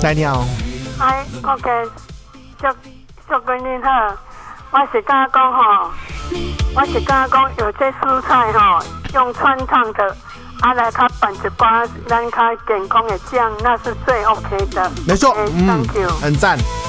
来，你好。 哎 ，OK， 祝您好。我是刚讲吼，有些蔬菜吼用穿烫的，来它拌一包，让它健康的酱，那是最 OK 的。 没错， Thank you， 很赞。